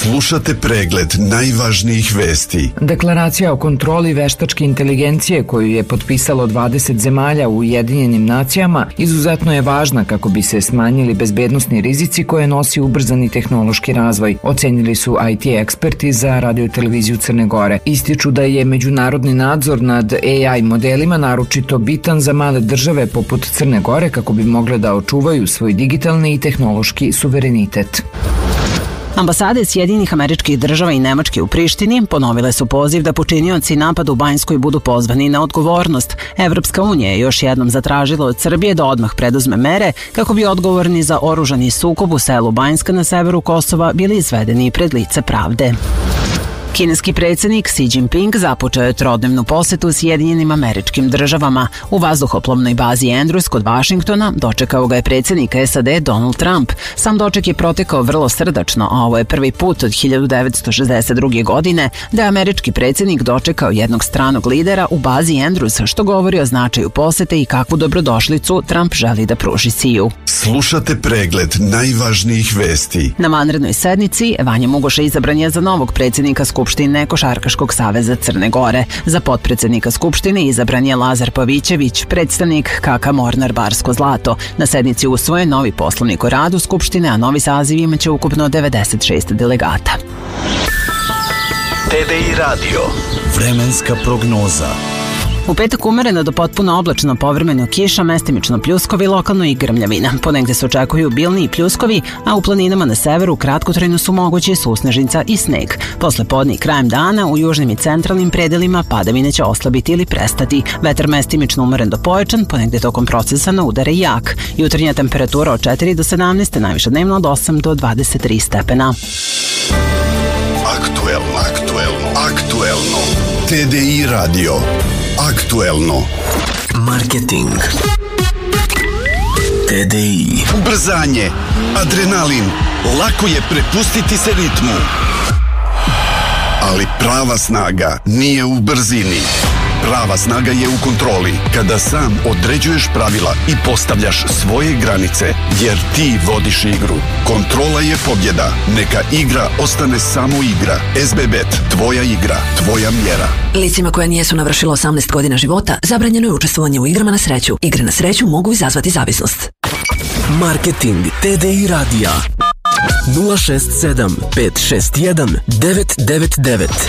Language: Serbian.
Slušate pregled najvažnijih vesti. Deklaracija o kontroli veštačke inteligencije koju je potpisalo 20 zemalja u Ujedinjenim nacijama izuzetno je važna kako bi se smanjili bezbednosni rizici koje nosi ubrzani tehnološki razvoj, ocenili su IT eksperti za Radio-televiziju Crne Gore. Ističu da je međunarodni nadzor nad AI modelima naročito bitan za male države poput Crne Gore kako bi mogle da očuvaju svoj digitalni i tehnološki suverenitet. Ambasade Sjedinjenih Američkih Država i Nemačke u Prištini ponovile su poziv da počinioci napada u Banjskoj budu pozvani na odgovornost. Evropska unija je još jednom zatražila od Srbije da odmah preduzme mere kako bi odgovorni za oružani sukob u selu Banjska na severu Kosova bili izvedeni pred lice pravde. Kineski predsjednik Xi Jinping započeo je trodnevnu posetu Sjedinjenim Američkim Državama. U vazduhoplovnoj bazi Andrews kod Vašingtona dočekao ga je predsjednik SAD Donald Trump. Sam doček je protekao vrlo srdačno, a ovo je prvi put od 1962. godine da je američki predsjednik dočekao jednog stranog lidera u bazi Andrews, što govori o značaju posete i kakvu dobrodošlicu Trump želi da pruži Xiju. Slušate pregled najvažnijih vesti. Na vanrednoj sednici Vanja Mugoša izabran je za novog predsjednika Skupštine Košarkaškog saveza Crne Gore. Za potpredsjednika Skupštine izabran je Lazar Pavićević, predstavnik KK Mornar Barsko Zlato. Na sednici usvojen novi poslovnik o radu Skupštine, a novi saziv imaće ukupno 96 delegata. TDI Radio. Vremenska prognoza. U petak umereno do potpuno oblačno, povremeno kiša, mestimično pljuskovi, lokalno i grmljavina. Ponegde se očekuju obilniji pljuskovi, a u planinama na severu kratkotrajno su mogući susnežnica i sneg. Posle podne i krajem dana u južnim i centralnim predelima padavine će oslabiti ili prestati. Vetar mestimično umeren do pojačan, ponegde tokom procesa na udare jak. Jutarnja temperatura od 4 do 17, najviša dnevno od 8 do 23 stepena. Aktuelno. TDI Radio. Aktuelno. Marketing. TDI. Ubrzanje, adrenalin, lako je prepustiti se ritmu. Ali prava snaga nije u brzini. Prava snaga je u kontroli, kada sam određuješ pravila i postavljaš svoje granice, jer ti vodiš igru. Kontrola je pobjeda. Neka igra ostane samo igra. SBBet, tvoja igra, tvoja mjera. Licima koja nijesu navršila 18 godina života zabranjeno je učestvovanje u igrama na sreću. Igre na sreću mogu izazvati zavisnost. Marketing TDI Radija 067 561 999